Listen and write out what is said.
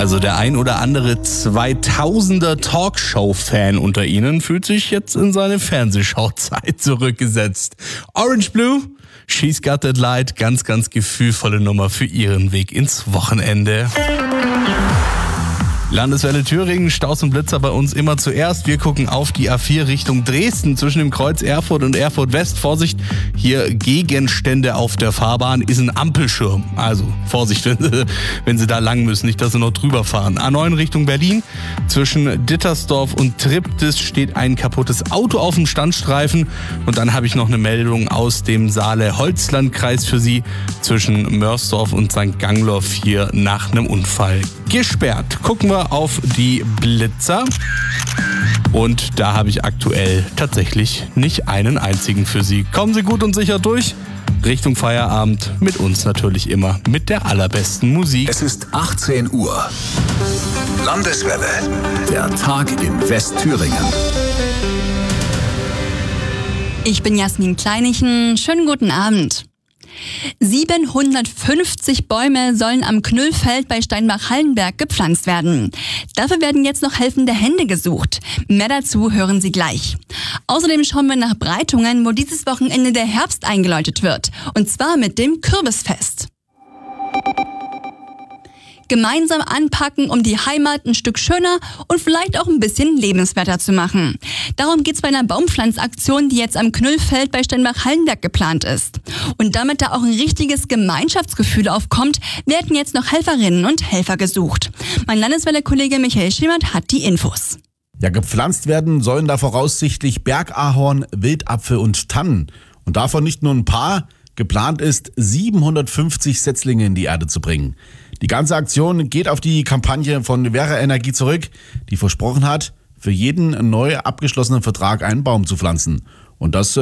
Also der ein oder andere 2000er Talkshow-Fan unter Ihnen fühlt sich jetzt in seine Fernsehschauzeit zurückgesetzt. Orange Blue, She's Got That Light, ganz, ganz gefühlvolle Nummer für Ihren Weg ins Wochenende. Landeswelle Thüringen, Staus und Blitzer bei uns immer zuerst. Wir gucken auf die A4 Richtung Dresden zwischen dem Kreuz Erfurt und Erfurt West. Vorsicht, hier Gegenstände auf der Fahrbahn, ist ein Ampelschirm. Also Vorsicht, wenn Sie da lang müssen, nicht, dass Sie noch drüber fahren. A9 Richtung Berlin, zwischen Dittersdorf und Triptis steht ein kaputtes Auto auf dem Standstreifen. Und dann habe ich noch eine Meldung aus dem Saale-Holzland-Kreis für Sie, zwischen Mörsdorf und St. Gangloff hier nach einem Unfall gesperrt. Gucken wir auf die Blitzer. Und da habe ich aktuell tatsächlich nicht einen einzigen für Sie. Kommen Sie gut und sicher durch. Richtung Feierabend, mit uns natürlich immer mit der allerbesten Musik. Es ist 18 Uhr. Landeswelle. Der Tag in Westthüringen. Ich bin Jasmin Kleinichen. Schönen guten Abend. 750 Bäume sollen am Knüllfeld bei Steinbach-Hallenberg gepflanzt werden. Dafür werden jetzt noch helfende Hände gesucht. Mehr dazu hören Sie gleich. Außerdem schauen wir nach Breitungen, wo dieses Wochenende der Herbst eingeläutet wird. Und zwar mit dem Kürbisfest. Gemeinsam anpacken, um die Heimat ein Stück schöner und vielleicht auch ein bisschen lebenswerter zu machen. Darum geht's bei einer Baumpflanzaktion, die jetzt am Knüllfeld bei Steinbach-Hallenberg geplant ist. Und damit da auch ein richtiges Gemeinschaftsgefühl aufkommt, werden jetzt noch Helferinnen und Helfer gesucht. Mein Landeswelle-Kollege Michael Schemert hat die Infos. Ja, gepflanzt werden sollen da voraussichtlich Bergahorn, Wildapfel und Tannen. Und davon nicht nur ein paar. Geplant ist, 750 Setzlinge in die Erde zu bringen. Die ganze Aktion geht auf die Kampagne von Vera Energie zurück, die versprochen hat, für jeden neu abgeschlossenen Vertrag einen Baum zu pflanzen. Und das